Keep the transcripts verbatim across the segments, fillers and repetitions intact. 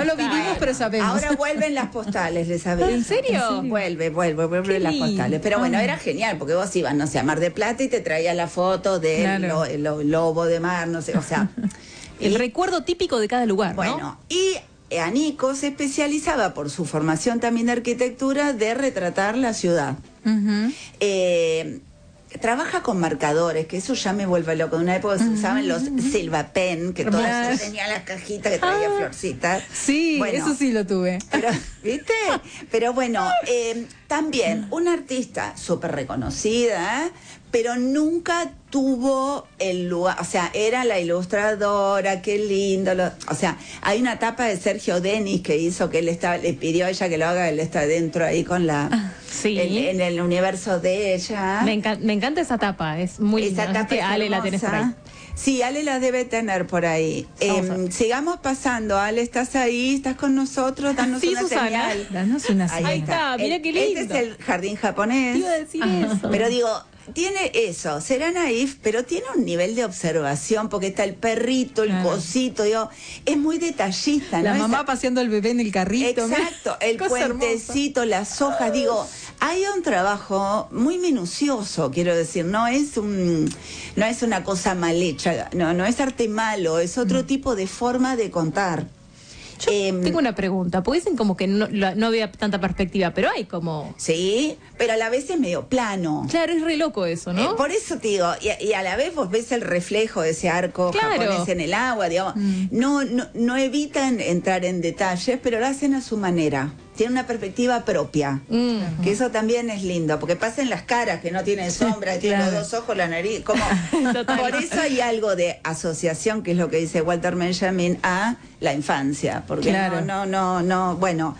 No lo vivimos, pero sabemos. Ahora vuelven las postales, les aviso. ¿En serio? Vuelve, vuelve, vuelve las lindo. postales. Pero bueno, Ah. era genial, porque vos ibas, no sé, a Mar del Plata y te traía la foto del Claro. lo- lo- lobo de mar, no sé, o sea. El y- recuerdo típico de cada lugar, ¿no? Bueno, y Anico se especializaba por su formación también de arquitectura de retratar la ciudad. Ujú. Eh, trabaja con marcadores, que eso ya me vuelve loco. En una época se usaban los Silva Pen, que todos Claro. tenían las cajitas que traía Ah. florcitas. Sí, Bueno, eso sí lo tuve. Pero, ¿viste? Pero bueno, eh, también una artista súper reconocida, ¿eh? Pero nunca tuvo el lugar, o sea, era la ilustradora, qué lindo, lo- o sea, hay una tapa de Sergio Denis que hizo que él estaba, le pidió a ella que lo haga, él está dentro ahí con la, Sí. en, en el universo de ella. Me, enca- me encanta esa tapa, es muy linda. Esa No sé tapa si es Ale la tenés por ahí. hermosa. Sí, Ale la debe tener por ahí. Vamos a Eh, ver. sigamos pasando. Ale, ¿estás ahí? ¿Estás con nosotros? Danos Sí, una Susana. señal. Danos una Ahí señal. está, mirá El- qué lindo. Este es el jardín japonés. Te iba a decir eso. Pero digo, tiene eso, será naif, pero tiene un nivel de observación, porque está el perrito, el Claro. cosito, digo, es muy detallista, La ¿no? mamá Esa- paseando al bebé en el carrito. mira, Exacto, el cosa hermosa. puentecito, las hojas, digo, hay un trabajo muy minucioso, quiero decir, no es un, no es una cosa mal hecha, no, no es arte malo, es otro tipo de forma de contar. Yo Em, tengo una pregunta, porque dicen como que no, la- no había tanta perspectiva, pero hay como... Sí, pero a la vez es medio plano. Claro, es re loco eso, ¿no? Eh, por eso te digo, y, y a la vez vos ves el reflejo de ese arco Claro. japonés en el agua, digamos, Mm. no, no, no evitan entrar en detalles, pero lo hacen a su manera. Tienen una perspectiva propia. Mm. Que eso también es lindo, porque pasan las caras que no tienen sombra, tienen claro. los dos ojos, la nariz, como Total. por eso hay algo de asociación, que es lo que dice Walter Benjamin, a la infancia, porque Claro. no, no, no, no, bueno.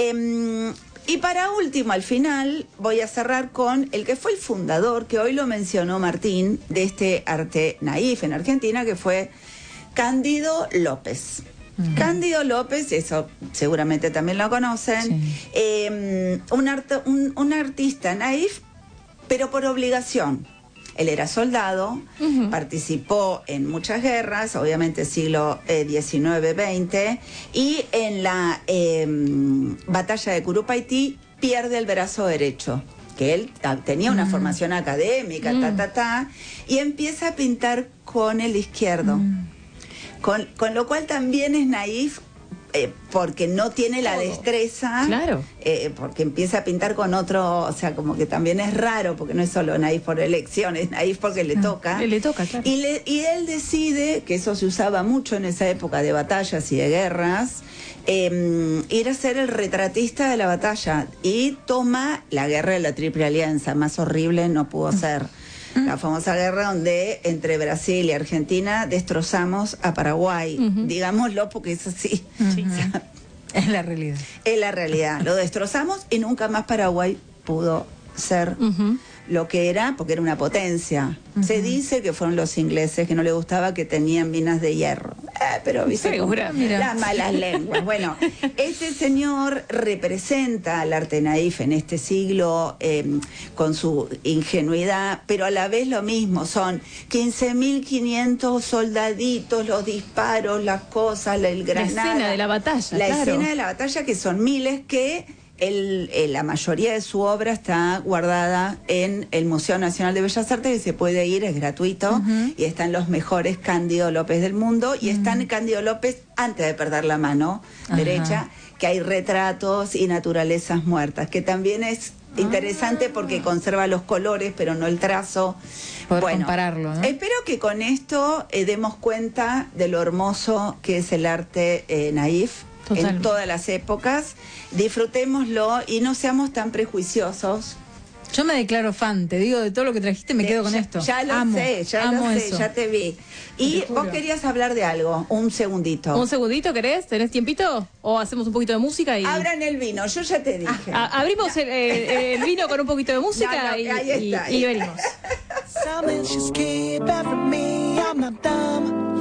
Em, y para último, al final, voy a cerrar con el que fue el fundador, que hoy lo mencionó Martín, de este arte naif en Argentina, que fue Cándido López. Cándido López, eso seguramente también lo conocen, Sí. eh, un, arte- un, un artista naif, pero por obligación. Él era soldado, Ujú. participó en muchas guerras, obviamente siglo diecinueve veinte, y en la eh, batalla de Curupaití pierde el brazo derecho, que él ah, tenía una formación académica, ta, ta, ta, y empieza a pintar con el izquierdo. Con, con lo cual también es naif, eh, porque no tiene la Todo. destreza, Claro. eh, porque empieza a pintar con otro, o sea, como que también es raro, porque no es solo naif por elección, es naif porque le toca. Le toca, claro. Y, le- y él decide, que eso se usaba mucho en esa época de batallas y de guerras, eh, ir a ser el retratista de la batalla, y toma la guerra de la Triple Alianza, más horrible no pudo ser. La famosa guerra donde entre Brasil y Argentina destrozamos a Paraguay, Ujú. digámoslo porque es así. Ujú. Es la realidad. Es la realidad. Lo destrozamos y nunca más Paraguay pudo ser Ujú. lo que era, porque era una potencia. Se dice que fueron los ingleses que no les gustaba que tenían minas de hierro. Eh, pero viste Segura, cómo- mira. las malas lenguas. Bueno, este señor representa al arte naif en este siglo eh, con su ingenuidad, pero a la vez lo mismo, son quince mil quinientos soldaditos, los disparos, las cosas, la- el La granada. escena de la batalla, La claro. escena de la batalla, que son miles, que el- eh, la mayoría de su obra está guardada en el Museo Nacional de Bellas Artes, que se puede ir, es gratuito, Ujú. y están los mejores Cándido López del mundo, y están Cándido López antes de perder la mano Ajá. derecha, que hay retratos y naturalezas muertas, que también es interesante porque conserva los colores, pero no el trazo. Poder compararlo, ¿no? Espero que con esto eh, demos cuenta de lo hermoso que es el arte eh, naif en Totalmente. todas las épocas. Disfrutémoslo y no seamos tan prejuiciosos. Yo me declaro fan, te digo, de todo lo que trajiste me quedo con ya, esto. Ya lo Amo, sé, ya amo lo sé, eso. ya te vi. Y Te juro. vos querías hablar de algo, un segundito. ¿Un segundito querés? ¿Tenés tiempito? ¿O hacemos un poquito de música? y Abran el vino, yo ya te dije. A- abrimos el, eh, el vino con un poquito de música No, no, y, ahí está, y- ahí y está. venimos. Some inches keep after me, I'm not dumb.